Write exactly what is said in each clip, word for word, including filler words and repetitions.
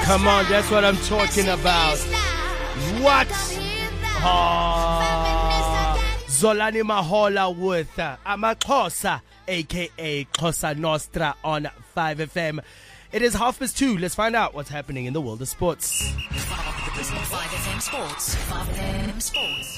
Come on, that's what I'm talking about. What? Ah, Zolani Mahola with uh, Amaxhosa, aka Xhosa Nostra on five F M. It is half past two. Let's find out what's happening in the world of sports. five F M Sports. five F M Sports.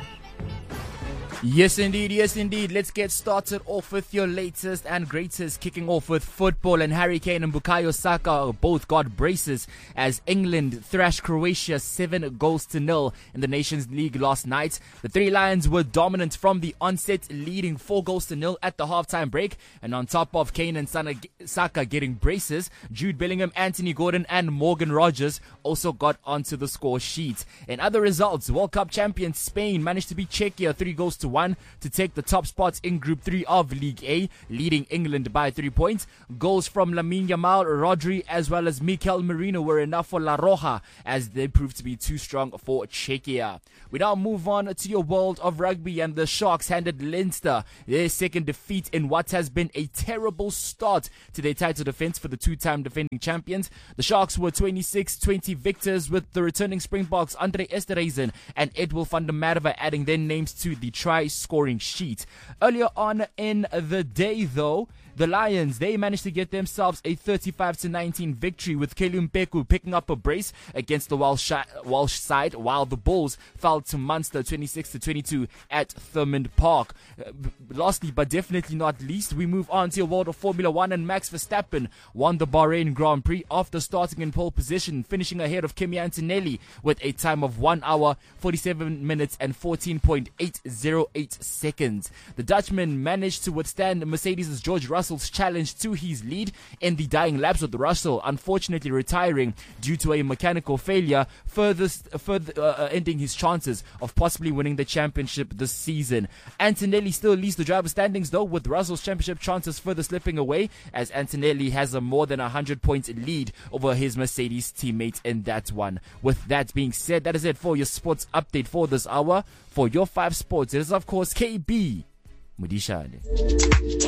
Yes, indeed. Yes, indeed. Let's get started off with your latest and greatest, kicking off with football. And Harry Kane and Bukayo Saka both got braces as England thrashed Croatia seven goals to nil in the Nations League last night. The Three Lions were dominant from the onset, leading four goals to nil at the halftime break. And on top of Kane and Saka getting braces, Jude Bellingham, Anthony Gordon and Morgan Rogers also got onto the score sheet. In other results, World Cup champion Spain managed to beat Czechia three goals to one to take the top spot in Group three of League A, leading England by three points. Goals from Lamine Yamal, Rodri as well as Mikel Merino were enough for La Roja as they proved to be too strong for Czechia. We now move on to your world of rugby, and the Sharks handed Leinster their second defeat in what has been a terrible start to their title defense for the two-time defending champions. The Sharks were twenty-six twenty victors, with the returning Springboks Andre Esterhuizen and Edwill van der Merwe adding their names to the try scoring sheet. Earlier on in the day, though, the Lions, they managed to get themselves a thirty-five to nineteen victory, with Kelly Mpeku picking up a brace against the Welsh, Welsh side, while the Bulls fell to Munster twenty-six to twenty-two at Thurmond Park. Uh, lastly, but definitely not least, we move on to your world of Formula One, and Max Verstappen won the Bahrain Grand Prix after starting in pole position, finishing ahead of Kimi Antonelli with a time of one hour, forty-seven minutes and fourteen point eight zero eight seconds. The Dutchman managed to withstand Mercedes' George Russell's challenge to his lead in the dying laps, with Russell unfortunately retiring due to a mechanical failure, further, further uh, ending his chances of possibly winning the championship this season. Antonelli still leads the driver standings, though, with Russell's championship chances further slipping away, as Antonelli has a more than one hundred points lead over his Mercedes teammate in that one. With that being said, that is it for your sports update for this hour. For your five sports, it is of course K B Mudishane.